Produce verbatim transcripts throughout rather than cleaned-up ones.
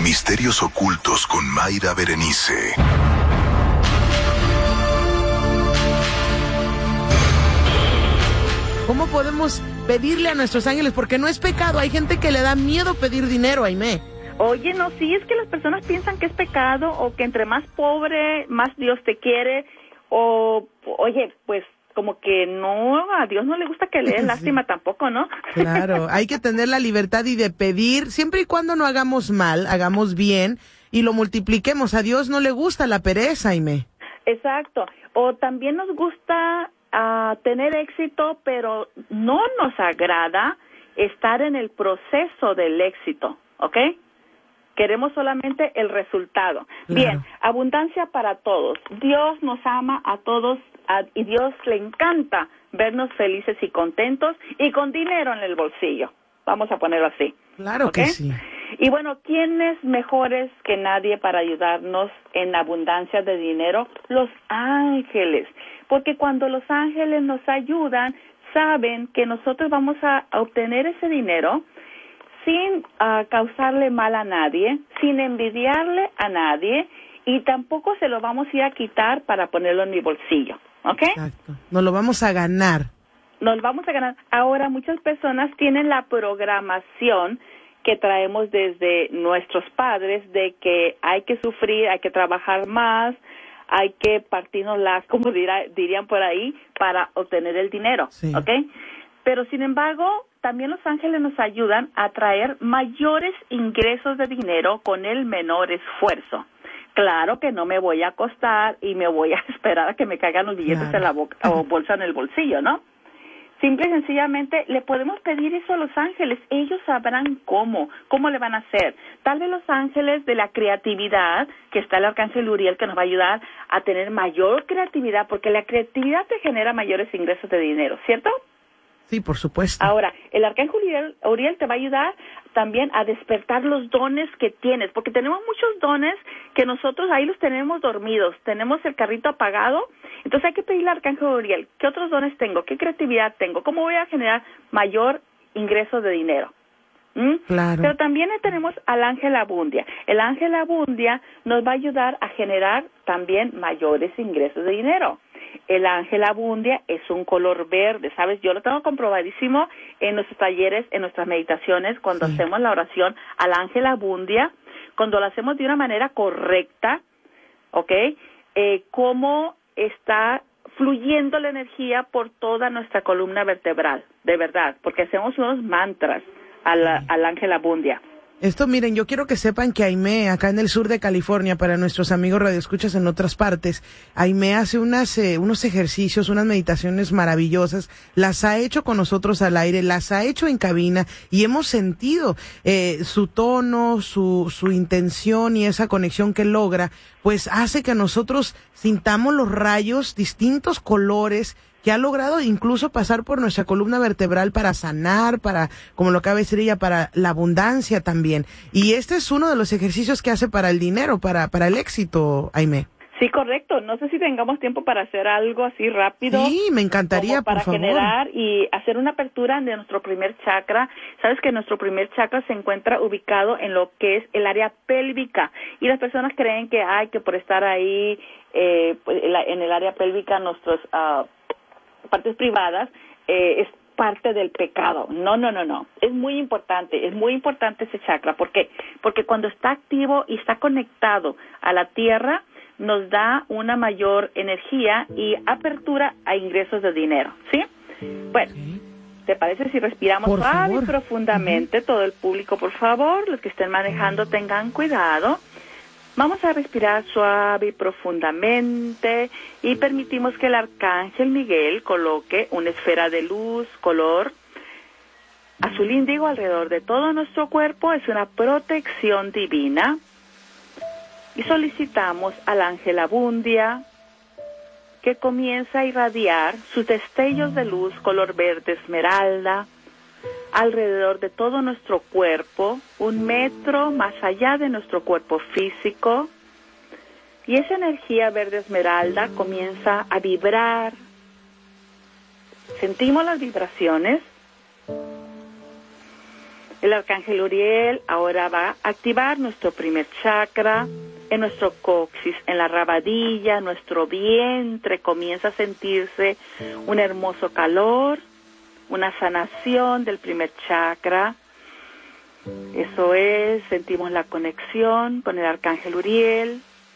Misterios ocultos con Mayra Berenice. ¿Cómo podemos pedirle a nuestros ángeles? Porque no es pecado. Hay gente que le da miedo pedir dinero, Aimé. Oye, no, sí, es que las personas piensan que es pecado o que entre más pobre, más Dios te quiere. O, oye, pues como que no, a Dios no le gusta que le den lástima sí. tampoco, ¿no? Claro, hay que tener la libertad y de pedir, siempre y cuando no hagamos mal, hagamos bien y lo multipliquemos. A Dios no le gusta la pereza, Aimé. Exacto. O también nos gusta uh, tener éxito, pero no nos agrada estar en el proceso del éxito, ¿ok? Queremos solamente el resultado. Claro. Bien, abundancia para todos. Dios nos ama a todos a, y Dios le encanta vernos felices y contentos y con dinero en el bolsillo. Vamos a ponerlo así. Claro ¿okay? que sí. Y bueno, ¿quiénes mejores que nadie para ayudarnos en abundancia de dinero? Los ángeles. Porque cuando los ángeles nos ayudan, saben que nosotros vamos a obtener ese dinero sin uh, causarle mal a nadie, sin envidiarle a nadie, y tampoco se lo vamos a ir a quitar para ponerlo en mi bolsillo, ¿ok? Exacto. Nos lo vamos a ganar. Nos lo vamos a ganar. Ahora, muchas personas tienen la programación que traemos desde nuestros padres de que hay que sufrir, hay que trabajar más, hay que partirnos las, como dirá, dirían por ahí, para obtener el dinero, sí. ¿ok? Pero, sin embargo, también los ángeles nos ayudan a traer mayores ingresos de dinero con el menor esfuerzo. Claro que no me voy a acostar y me voy a esperar a que me caigan los billetes claro. en la boca o bolsa en el bolsillo, ¿no? Simple y sencillamente le podemos pedir eso a los ángeles. Ellos sabrán cómo, cómo le van a hacer. Tal vez los ángeles de la creatividad, que está el arcángel Uriel, que nos va a ayudar a tener mayor creatividad, porque la creatividad te genera mayores ingresos de dinero, ¿cierto? Sí, por supuesto. Ahora, el arcángel Uriel, Uriel te va a ayudar también a despertar los dones que tienes, porque tenemos muchos dones que nosotros ahí los tenemos dormidos, tenemos el carrito apagado, entonces hay que pedirle al arcángel Uriel, ¿qué otros dones tengo? ¿Qué creatividad tengo? ¿Cómo voy a generar mayor ingreso de dinero? ¿Mm? Claro. Pero también tenemos al ángel Abundia. El ángel Abundia nos va a ayudar a generar también mayores ingresos de dinero. El ángel Abundia es un color verde, ¿sabes? Yo lo tengo comprobadísimo en nuestros talleres, en nuestras meditaciones, cuando sí. hacemos la oración al ángel Abundia, cuando lo hacemos de una manera correcta, ¿ok? Eh, cómo está fluyendo la energía por toda nuestra columna vertebral, de verdad, porque hacemos unos mantras al, al ángel Abundia. Esto, miren, yo quiero que sepan que Aimé, acá en el sur de California, para nuestros amigos radioescuchas en otras partes, Aimé hace unas, eh, unos ejercicios, unas meditaciones maravillosas, las ha hecho con nosotros al aire, las ha hecho en cabina, y hemos sentido eh, su tono, su, su intención y esa conexión que logra, pues hace que nosotros sintamos los rayos, distintos colores, que ha logrado incluso pasar por nuestra columna vertebral para sanar, para, como lo acaba de decir ella, para la abundancia también. Y este es uno de los ejercicios que hace para el dinero, para, para el éxito, Aimé. Sí, correcto. No sé si tengamos tiempo para hacer algo así rápido. Sí, me encantaría, como para por favor. generar y hacer una apertura de nuestro primer chakra. Sabes que nuestro primer chakra se encuentra ubicado en lo que es el área pélvica. Y las personas creen que, ay, que por estar ahí eh, en el área pélvica, nuestros uh, partes privadas, eh, es parte del pecado. No, no, no, no. Es muy importante, es muy importante ese chakra. ¿Por qué? Porque cuando está activo y está conectado a la tierra, nos da una mayor energía y apertura a ingresos de dinero, ¿sí? Bueno, ¿te parece si respiramos suave y profundamente? Uh-huh. Todo el público, por favor, los que estén manejando, tengan cuidado. Vamos a respirar suave y profundamente y permitimos que el arcángel Miguel coloque una esfera de luz, color azul índigo alrededor de todo nuestro cuerpo. Es una protección divina. Y solicitamos al ángel Abundia que comienza a irradiar sus destellos de luz color verde esmeralda alrededor de todo nuestro cuerpo, un metro más allá de nuestro cuerpo físico, y esa energía verde esmeralda comienza a vibrar. Sentimos las vibraciones. El arcángel Uriel ahora va a activar nuestro primer chakra, en nuestro coxis, en la rabadilla, nuestro vientre comienza a sentirse un hermoso calor, una sanación del primer chakra. Eso es, sentimos la conexión con el arcángel Uriel.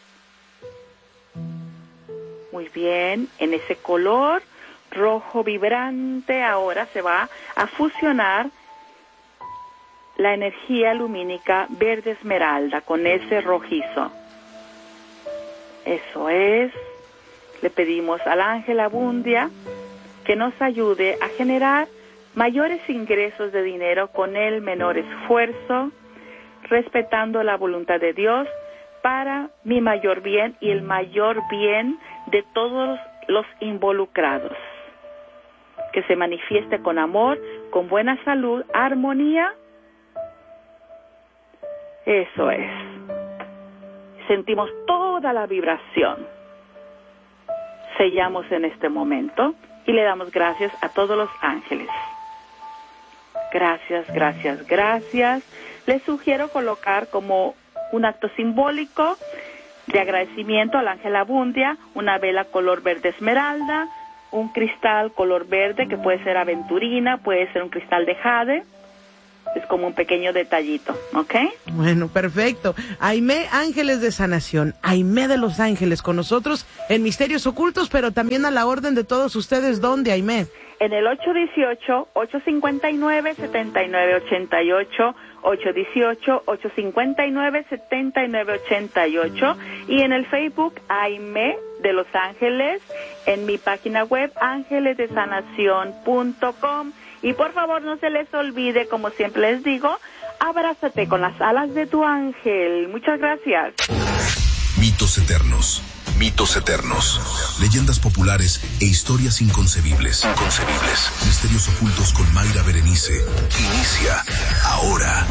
Muy bien, en ese color rojo vibrante ahora se va a fusionar la energía lumínica verde esmeralda con ese rojizo. Eso es, le pedimos al ángel Abundia que nos ayude a generar mayores ingresos de dinero con el menor esfuerzo, respetando la voluntad de Dios para mi mayor bien y el mayor bien de todos los involucrados. Que se manifieste con amor, con buena salud, armonía. Eso es. Sentimos toda la vibración. Sellamos en este momento y le damos gracias a todos los ángeles. Gracias, gracias, gracias. Les sugiero colocar como un acto simbólico de agradecimiento al ángel Abundia una vela color verde esmeralda, un cristal color verde que puede ser aventurina, puede ser un cristal de jade. Es como un pequeño detallito, ¿ok? Bueno, perfecto. Aimé, ángeles de sanación. Aimé de los ángeles con nosotros en Misterios Ocultos, pero también a la orden de todos ustedes. ¿Dónde, Aimé? En el ocho uno ocho, ocho cinco nueve, siete nueve ocho ocho, ocho uno ocho, ocho cinco nueve, siete nueve ocho ocho, y en el Facebook Aimé de Los Ángeles, en mi página web ángeles de sanación punto com. Y por favor no se les olvide, como siempre les digo, abrázate con las alas de tu ángel. Muchas gracias. Mitos eternos. Mitos eternos. Leyendas populares e historias inconcebibles. Inconcebibles. Misterios ocultos con Mayra Berenice. Inicia ahora.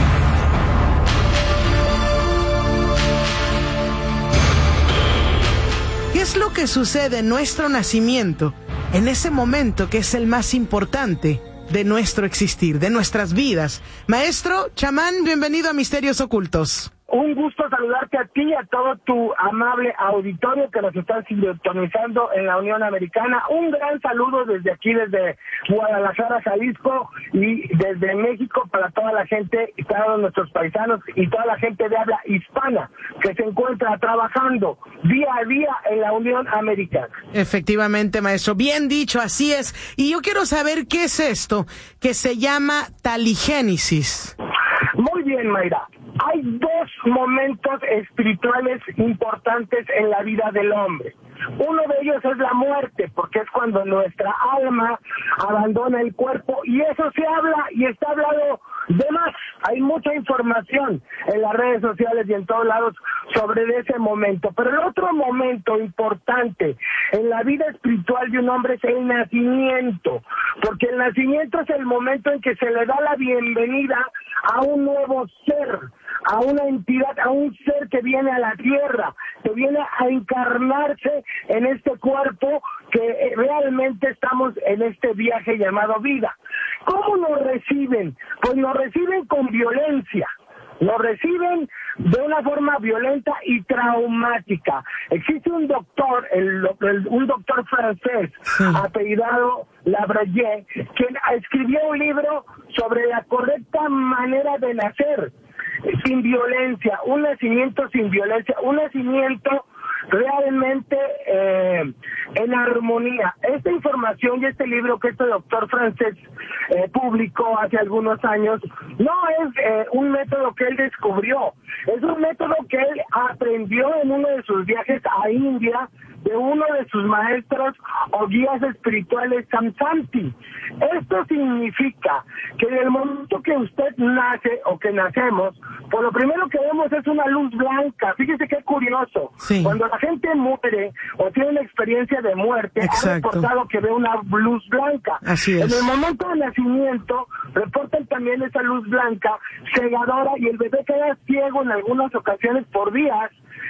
¿Qué es lo que sucede en nuestro nacimiento, en ese momento que es el más importante de nuestro existir, de nuestras vidas? Maestro, chamán, bienvenido a Misterios Ocultos. Un gusto saludarte a ti y a todo tu amable auditorio que nos está sintonizando en la Unión Americana. Un gran saludo desde aquí, desde Guadalajara, Jalisco, y desde México para toda la gente, todos nuestros paisanos y toda la gente de habla hispana que se encuentra trabajando día a día en la Unión Americana. Efectivamente, maestro, bien dicho, así es. Y yo quiero saber qué es esto que se llama taligénesis. Muy bien, Mayra. Hay dos momentos espirituales importantes en la vida del hombre. Uno de ellos es la muerte, porque es cuando nuestra alma abandona el cuerpo, y eso se habla y está hablado de más. Hay mucha información en las redes sociales y en todos lados sobre ese momento. Pero el otro momento importante en la vida espiritual de un hombre es el nacimiento, porque el nacimiento es el momento en que se le da la bienvenida a un nuevo ser, a una entidad, a un ser que viene a la tierra, que viene a encarnarse en este cuerpo que realmente estamos en este viaje llamado vida. ¿Cómo nos reciben? Pues nos reciben con violencia. Nos reciben de una forma violenta y traumática. Existe un doctor, el, el, un doctor francés, sí, apellidado Labrayé, quien escribió un libro sobre la correcta manera de nacer sin violencia, un nacimiento sin violencia, un nacimiento realmente eh, en armonía. Esta información y este libro que este doctor francés eh, publicó hace algunos años no es eh, un método que él descubrió, es un método que él aprendió en uno de sus viajes a India de uno de sus maestros o guías espirituales, Samsanti. Esto significa que en el momento que usted nace o que nacemos, pues lo primero que vemos es una luz blanca. Fíjese qué curioso. Sí. Cuando la gente muere o tiene una experiencia de muerte, exacto, ha reportado que ve una luz blanca. Así es. En el momento del nacimiento, reportan también esa luz blanca cegadora y el bebé queda ciego en algunas ocasiones por días.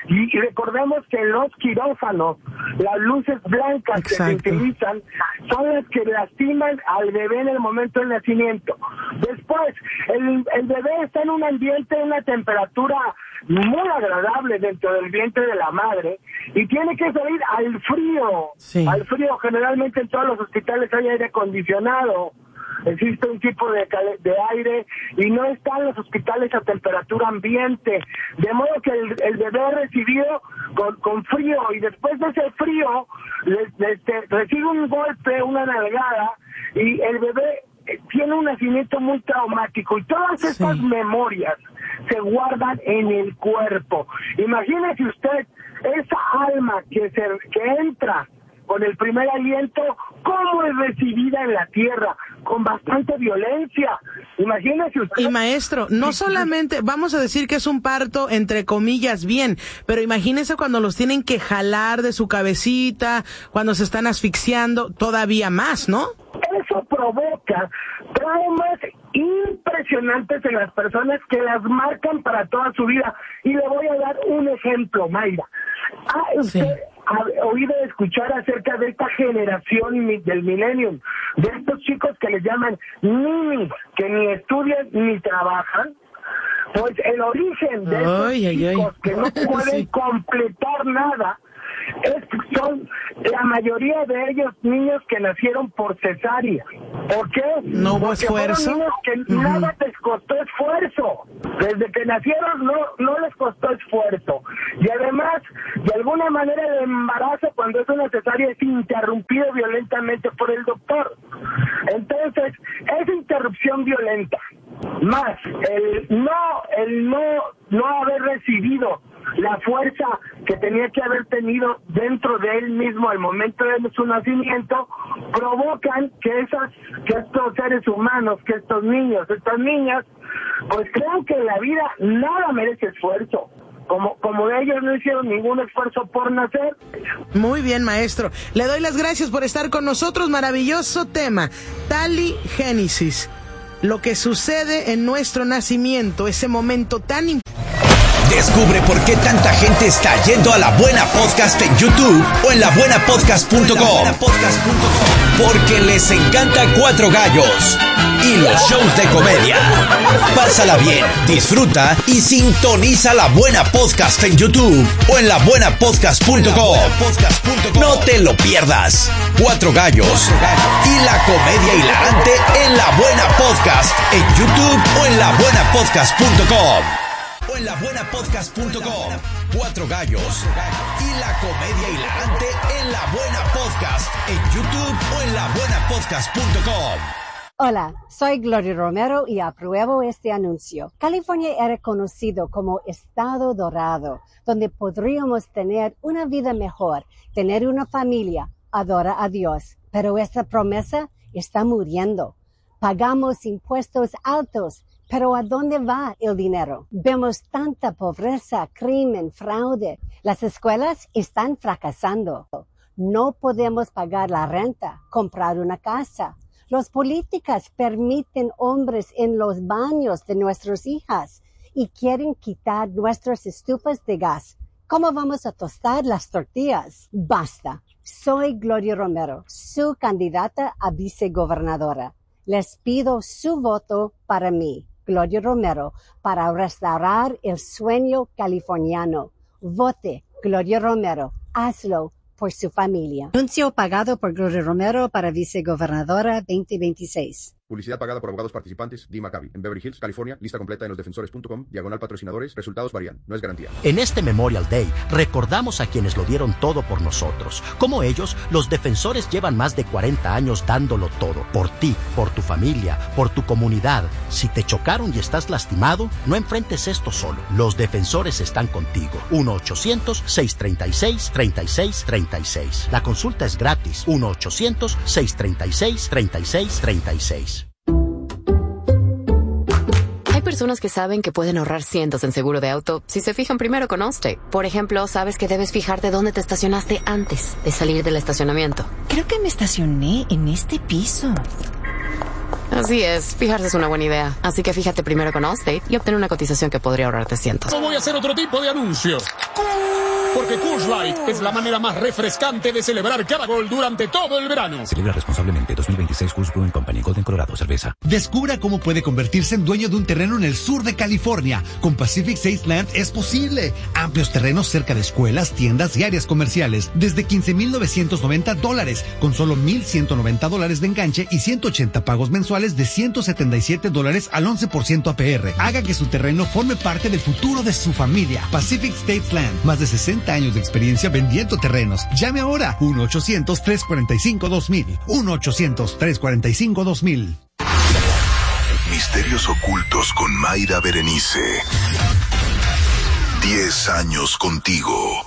Y, y recordemos que en los quirófanos, las luces blancas Exacto. que se utilizan son las que lastiman al bebé en el momento del nacimiento. Después, el, el bebé está en un ambiente, en una temperatura muy agradable dentro del vientre de la madre y tiene que salir al frío, sí. al frío. Generalmente en todos los hospitales hay aire acondicionado, existe un tipo de, de aire y no están los hospitales a temperatura ambiente, de modo que el, el bebé es recibido con, con frío y después de ese frío le, le, le, recibe un golpe, una nalgada y el bebé tiene un nacimiento muy traumático y todas estas sí. memorias se guardan en el cuerpo. Imagínese usted esa alma que se que entra con el primer aliento, cómo es recibida en la tierra, con bastante violencia. Imagínese usted. Y maestro, no solamente, vamos a decir que es un parto entre comillas bien, pero imagínese cuando los tienen que jalar de su cabecita, cuando se están asfixiando, todavía más, ¿no? Eso provoca traumas impresionantes en las personas que las marcan para toda su vida. Y le voy a dar un ejemplo, Mayra. Ah, usted sí. ha oído escuchar acerca de esta generación del millennium, de estos chicos que les llaman ninis, que ni estudian ni trabajan. Pues el origen de estos ay, chicos ay, ay. que no pueden sí. completar nada Es, son la mayoría de ellos niños que nacieron por cesárea. ¿Por qué? No hubo Porque esfuerzo. fueron niños que uh-huh. nada les costó esfuerzo. Desde que nacieron no no les costó esfuerzo. Y además, de alguna manera el embarazo cuando es una cesárea es interrumpido violentamente por el doctor. Entonces, esa interrupción violenta, más el no, el no, no haber recibido la fuerza que tenía que haber tenido dentro de él mismo al momento de su nacimiento, provocan que esas, que estos seres humanos, que estos niños, estas niñas, pues crean que en la vida nada merece esfuerzo. Como, como ellos no hicieron ningún esfuerzo por nacer. Muy bien, maestro. Le doy las gracias por estar con nosotros. Maravilloso tema. Taligénesis. Lo que sucede en nuestro nacimiento, ese momento tan importante. Descubre por qué tanta gente está yendo a La Buena Podcast en YouTube o en la buena podcast punto com. Porque les encanta Cuatro Gallos y los shows de comedia. Pásala bien, disfruta y sintoniza La Buena Podcast en YouTube o en la buena podcast punto com. No te lo pierdas. Cuatro Gallos y la comedia hilarante en La Buena Podcast en YouTube o en la buena podcast punto com. O en la buena podcast punto com. Cuatro Gallos y la comedia hilarante en La Buena Podcast en YouTube o en la buena podcast punto com. Hola, soy Gloria Romero y apruebo este anuncio. California era conocido como Estado Dorado, donde podríamos tener una vida mejor, tener una familia, adorar a Dios. Pero esta promesa está muriendo. Pagamos impuestos altos. Pero ¿a dónde va el dinero? Vemos tanta pobreza, crimen, fraude. Las escuelas están fracasando. No podemos pagar la renta, comprar una casa. Los políticos permiten hombres en los baños de nuestras hijas y quieren quitar nuestras estufas de gas. ¿Cómo vamos a tostar las tortillas? Basta. Soy Gloria Romero, su candidata a vicegobernadora. Les pido su voto para mí. Gloria Romero, para restaurar el sueño californiano. Vote Gloria Romero. Hazlo por su familia. Anuncio pagado por Gloria Romero para vicegobernadora veinte veintiséis. Publicidad pagada por abogados participantes. Dee Maccabi. En Beverly Hills, California. Lista completa en los defensores punto com. Diagonal patrocinadores. Resultados varían. No es garantía. En este Memorial Day, recordamos a quienes lo dieron todo por nosotros. Como ellos, los defensores llevan más de cuarenta años dándolo todo. Por ti, por tu familia, por tu comunidad. Si te chocaron y estás lastimado, no enfrentes esto solo. Los defensores están contigo. uno ochocientos, seiscientos treinta y seis, treinta y seis treinta y seis. La consulta es gratis. uno ochocientos, seiscientos treinta y seis, treinta y seis treinta y seis. Hay personas que saben que pueden ahorrar cientos en seguro de auto si se fijan primero con Allstate. Por ejemplo, sabes que debes fijarte dónde te estacionaste antes de salir del estacionamiento. Creo que me estacioné en este piso. Así es, fijarse es una buena idea. Así que fíjate primero con Allstate y obtén una cotización que podría ahorrarte cientos. No voy a hacer otro tipo de anuncio. Porque Coors Light es la manera más refrescante de celebrar cada gol durante todo el verano. Celebra responsablemente. dos mil veintiséis Coors Brewing Company, Golden, Colorado, cerveza. Descubra cómo puede convertirse en dueño de un terreno en el sur de California. Con Pacific States Land es posible. Amplios terrenos cerca de escuelas, tiendas y áreas comerciales. Desde quince mil novecientos noventa dólares, con solo mil ciento noventa dólares de enganche y ciento ochenta pagos mensuales de ciento setenta y siete dólares al once por ciento A P R. Haga que su terreno forme parte del futuro de su familia. Pacific States Land. Más de sesenta años de experiencia vendiendo terrenos. Llame ahora. uno ochocientos, tres cuarenta y cinco, dos mil. uno ochocientos, tres cuarenta y cinco, dos mil. Misterios ocultos con Mayra Berenice. Diez años contigo.